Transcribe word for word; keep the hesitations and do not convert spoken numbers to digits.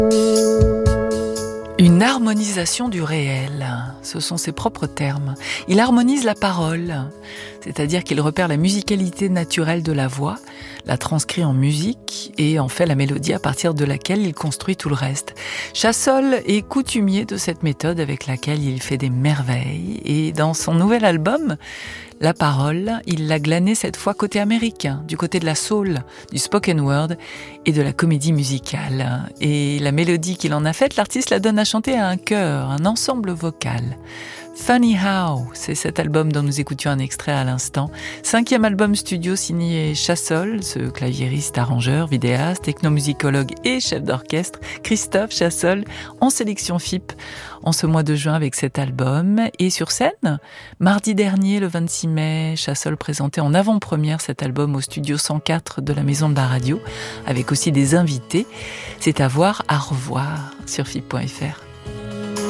Une harmonisation du réel, ce sont ses propres termes. Il harmonise la parole, c'est-à-dire qu'il repère la musicalité naturelle de la voix, la transcrit en musique et en fait la mélodie à partir de laquelle il construit tout le reste. Chassol est coutumier de cette méthode avec laquelle il fait des merveilles et dans son nouvel album, La Parole, il l'a glanée cette fois côté américain, du côté de la soul, du spoken word et de la comédie musicale. Et la mélodie qu'il en a faite, l'artiste la donne à chanter à un chœur, un ensemble vocal. Funny How, c'est cet album dont nous écoutions un extrait à l'instant. Cinquième album studio signé Chassol, ce claviériste, arrangeur, vidéaste, ethnomusicologue et chef d'orchestre, Christophe Chassol, en sélection F I P en ce mois de juin avec cet album. Et sur scène, mardi dernier, le vingt-six mai, Chassol présentait en avant-première cet album au studio cent quatre de la Maison de la Radio, avec aussi des invités. C'est à voir, à revoir sur F I P point F R.